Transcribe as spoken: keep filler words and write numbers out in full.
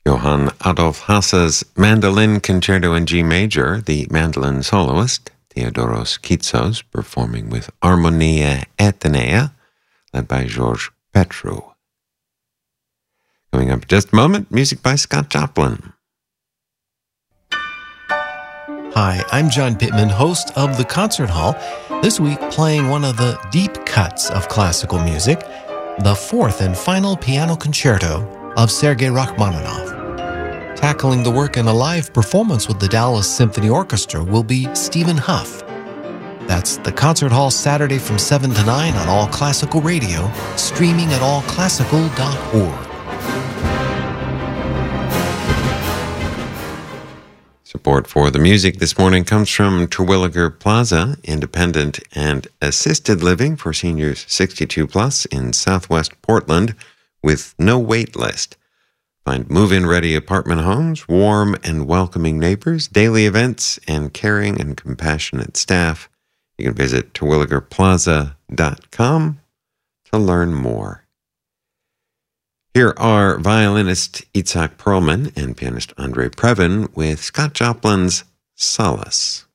Johann Adolf Hasse's Mandolin Concerto in G Major, the mandolin soloist, Theodoros Kitsos, performing with Harmonia Atenea, led by George Petru. Coming up in just a moment, music by Scott Joplin. Hi, I'm John Pittman, host of The Concert Hall, this week playing one of the deep cuts of classical music, the fourth and final piano concerto of Sergei Rachmaninoff. Tackling the work in a live performance with the Dallas Symphony Orchestra will be Stephen Huff. That's The Concert Hall, Saturday from seven to nine on All Classical Radio, streaming at all classical dot org. Support for the music this morning comes from Terwilliger Plaza, independent and assisted living for seniors sixty-two plus in Southwest Portland with no wait list. Find move-in ready apartment homes, warm and welcoming neighbors, daily events, and caring and compassionate staff. You can visit terwilliger plaza dot com to learn more. Here are violinist Itzhak Perlman and pianist Andre Previn with Scott Joplin's Solace.